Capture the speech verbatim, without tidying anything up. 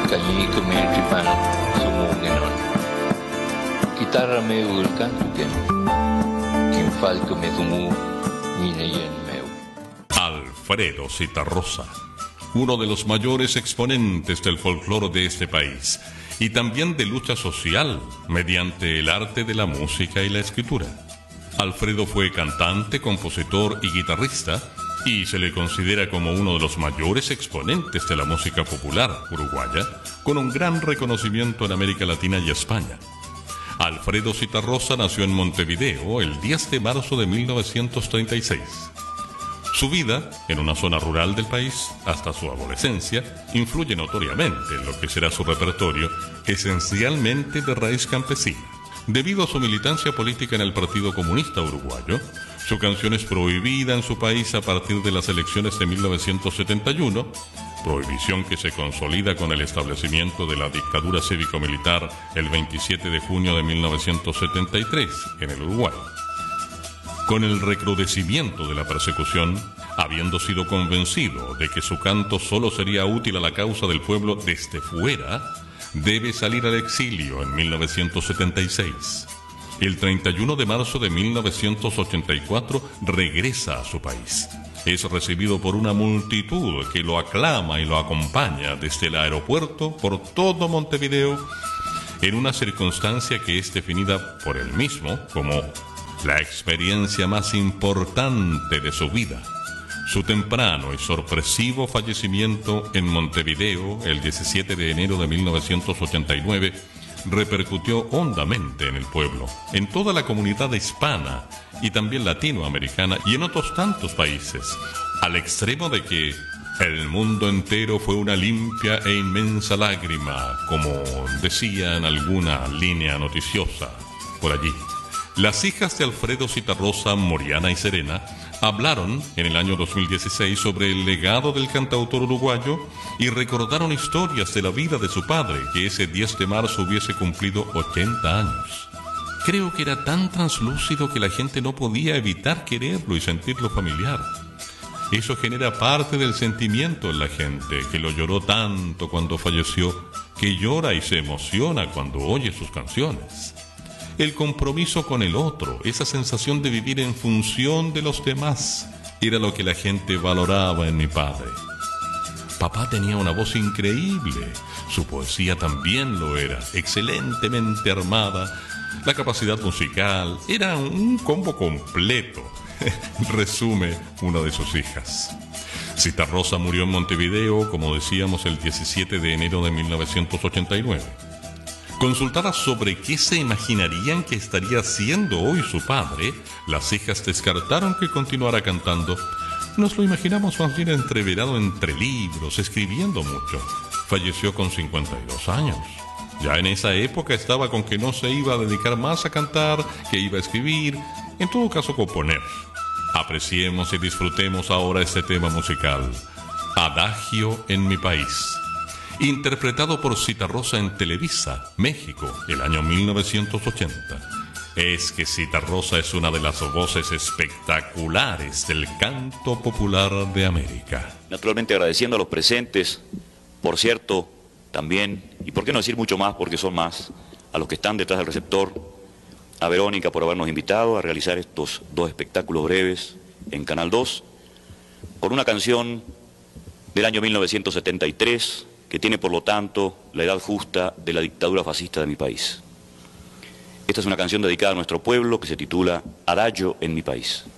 Cañí que me tripan sumo genon. Guitarra me ulcan que quien falco me sumo ni neyen meu. Alfredo Zitarrosa, uno de los mayores exponentes del folclore de este país y también de lucha social mediante el arte de la música y la escritura. Alfredo fue cantante, compositor y guitarrista y se le considera como uno de los mayores exponentes de la música popular uruguaya, con un gran reconocimiento en América Latina y España. Alfredo Zitarrosa nació en Montevideo el diez de marzo de mil novecientos treinta y seis. Su vida, en una zona rural del país, hasta su adolescencia, influye notoriamente en lo que será su repertorio, esencialmente de raíz campesina. Debido a su militancia política en el Partido Comunista Uruguayo, su canción es prohibida en su país a partir de las elecciones de mil novecientos setenta y uno, prohibición que se consolida con el establecimiento de la dictadura cívico-militar el veintisiete de junio de mil novecientos setenta y tres en el Uruguay. Con el recrudecimiento de la persecución, habiendo sido convencido de que su canto solo sería útil a la causa del pueblo desde fuera, debe salir al exilio en mil novecientos setenta y seis. El treinta y uno de marzo de mil novecientos ochenta y cuatro regresa a su país. Es recibido por una multitud que lo aclama y lo acompaña desde el aeropuerto por todo Montevideo, en una circunstancia que es definida por él mismo como la experiencia más importante de su vida. Su temprano y sorpresivo fallecimiento en Montevideo el diecisiete de enero de mil novecientos ochenta y nueve repercutió hondamente en el pueblo, en toda la comunidad hispana y también latinoamericana y en otros tantos países, al extremo de que el mundo entero fue una limpia e inmensa lágrima, como decía en alguna línea noticiosa por allí. Las hijas de Alfredo Zitarrosa, Moriana y Serena, hablaron en el año dos mil dieciséis sobre el legado del cantautor uruguayo y recordaron historias de la vida de su padre, que ese diez de marzo hubiese cumplido ochenta años. Creo que era tan translúcido que la gente no podía evitar quererlo y sentirlo familiar. Eso genera parte del sentimiento en la gente, que lo lloró tanto cuando falleció, que llora y se emociona cuando oye sus canciones. El compromiso con el otro, esa sensación de vivir en función de los demás, era lo que la gente valoraba en mi padre. Papá tenía una voz increíble, su poesía también lo era, excelentemente armada, la capacidad musical, era un combo completo, resume una de sus hijas. Zitarrosa murió en Montevideo, como decíamos, el diecisiete de enero de mil novecientos ochenta y nueve. Consultadas sobre qué se imaginarían que estaría haciendo hoy su padre, las hijas descartaron que continuara cantando. Nos lo imaginamos más bien entreverado entre libros, escribiendo mucho. Falleció con cincuenta y dos años. Ya en esa época estaba con que no se iba a dedicar más a cantar, que iba a escribir, en todo caso componer. Apreciemos y disfrutemos ahora este tema musical, Adagio en mi país, interpretado por Zitarrosa en Televisa, México, el año mil novecientos ochenta. Es que Zitarrosa es una de las voces espectaculares del canto popular de América. Naturalmente agradeciendo a los presentes, por cierto, también, y por qué no decir mucho más, porque son más, a los que están detrás del receptor, a Verónica por habernos invitado a realizar estos dos espectáculos breves en Canal dos, con una canción del año mil novecientos setenta y tres, que tiene por lo tanto la edad justa de la dictadura fascista de mi país. Esta es una canción dedicada a nuestro pueblo que se titula Adagio en mi país.